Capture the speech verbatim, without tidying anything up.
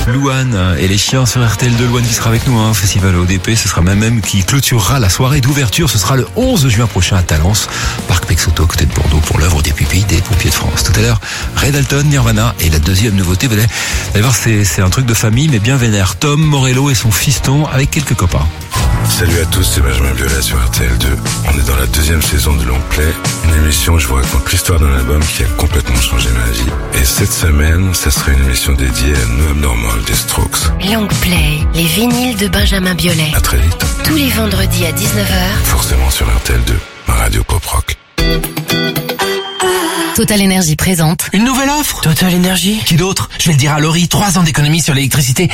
Louane et les chiens sur R T L deux. Louane qui sera avec nous, hein, au festival O D P. Ce sera même même qui clôturera la soirée d'ouverture. Ce sera le onze juin prochain à Talence, Parc Pexoto, côté de Bordeaux, pour l'œuvre des pupilles des pompiers de France. Tout à l'heure, Ray Dalton, Nirvana, et la deuxième nouveauté, vous allez, vous allez voir, c'est, c'est un truc de famille, mais bien vénère. Tom Morello et son fiston avec quelques copains. Salut à tous, c'est Benjamin Biolay sur R T L deux. On est dans la deuxième saison de Long Play, une émission où je vous raconte l'histoire d'un album qui a complètement changé ma vie. Et cette semaine, ça sera une émission dédiée à No Abnormal des Strokes. Long Play, les vinyles de Benjamin Biolay. À très vite. Tous les vendredis à dix-neuf heures. Forcément sur R T L deux, ma radio pop rock. Total Énergie présente Une nouvelle offre Total Énergie. Qui d'autre? Je vais le dire à Laurie, trois ans d'économie sur l'électricité